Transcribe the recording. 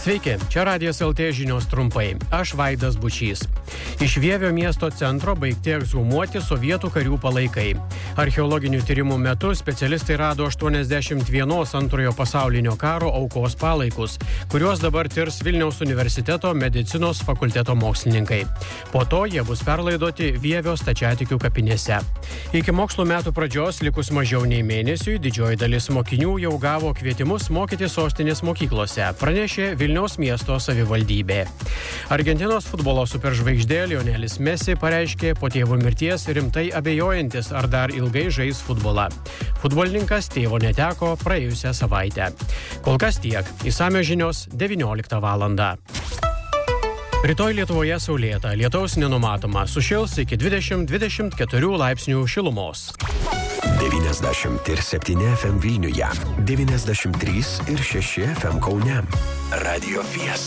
Sveiki, čia Radijas LT žinios trumpai. Aš Vaidas Bučys. Iš Vievio miesto centro baigti ekshumuoti sovietų karių palaikai. Archeologinių tyrimų metu specialistai rado 81 antrojo pasaulinio karo aukos palaikus, kuriuos dabar tirs Vilniaus universiteto medicinos fakulteto mokslininkai. Po to jie bus perlaidoti Vievio stačiatikių kapinėse. Iki mokslo metų pradžios, likus mažiau nei mėnesiui, didžioji dalis mokinių jau gavo kvietimus mokyti sostinės mokyklose, pranešė Vilniaus miesto savivaldybė. Argentinos futbolo superžvaigždė Lionelis Messi pareiškė po tėvo mirties rimtai abejojantis, ar dar ilgai žais futbolą. Futbolininkas tėvo neteko praėjusią savaitę. Kol kas tiek. Išsamios žinios 19 valandą. Rytoj Lietuvoje saulėta, lietaus nenumatoma, sušils iki 20-24 laipsnių šilumos. 97 FM Vilniuje, 93 ir 6 FM Kaune. Radio Fiesta.